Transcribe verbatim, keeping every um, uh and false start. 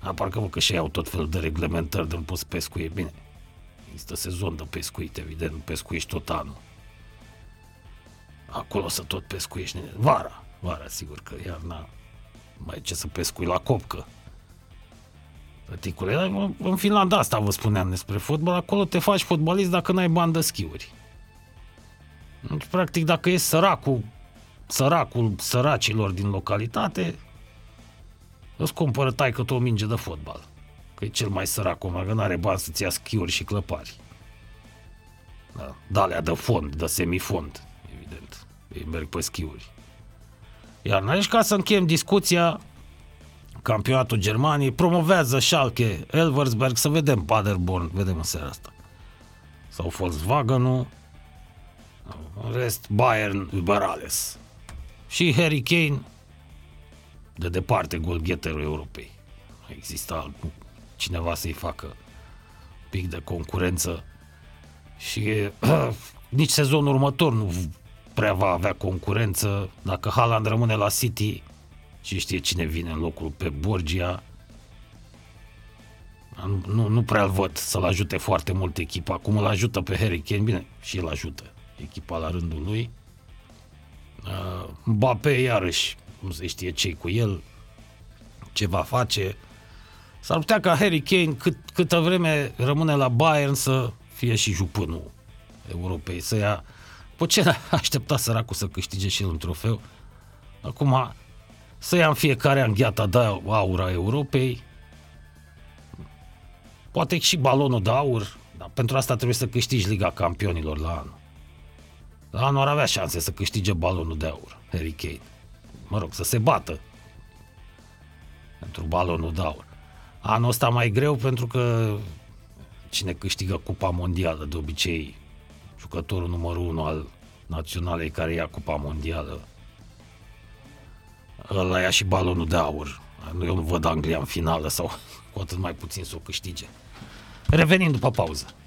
Parcă vă că și au tot felul de reglementări de nu poți pescuie. Bine, există sezon de pescuit, evident, nu pescuiești tot anul. Acolo să tot pescuiești. Vara, vara, sigur că iarna mai e ce să pescui la copcă. Tăticule, în Finlanda asta vă spuneam despre fotbal, acolo te faci fotbalist dacă n-ai bani de schiuri. Deci, practic, dacă ești săracul, săracul săracilor din localitate, îți cumpără taică-tu o minge de fotbal. Că e cel mai sărac om, că n-are bani să-ți ia schiuri și clăpari. Da, d-alea de fond, de semifond, evident. Ei merg pe schiuri. Iar aici, ca să încheiem discuția, campionatul Germaniei promovează Schalke, Elversberg, să vedem Paderborn, vedem în seara asta. Sau Volkswagen-ul, în rest Bayern über alles. Și Harry Kane, de departe golgheterul Europei. Nu exista cineva să-i facă un pic de concurență și uh, nici sezonul următor nu prea va avea concurență. Dacă Haaland rămâne la City, și știe cine vine în locul pe Borgia, nu, nu prea-l văd să-l ajute foarte mult echipa. Cum îl ajută pe Harry Kane, bine, și el ajută echipa la rândul lui. uh, Mbappé iarăși nu se știe ce cu el, ce va face. S-ar putea ca Harry Kane, cât, câtă vreme rămâne la Bayern, să fie și jupânul Europei, să ia. Pe ce aștepta săracul să câștige și el un trofeu? Acum să ia în fiecare an gheata de aur a Europei, poate și balonul de aur, dar pentru asta trebuie să câștigi Liga Campionilor la anul. La anul ar avea șanse să câștige balonul de aur, Harry Kane. Mă rog, să se bată pentru balonul de aur. Anul ăsta mai greu pentru că cine câștigă Cupa Mondială, de obicei jucătorul numărul unu al naționalei care ia Cupa Mondială, ăla ia și balonul de aur. Eu nu văd Anglia în finală sau cu atât mai puțin să o câștige. Revenim după pauză.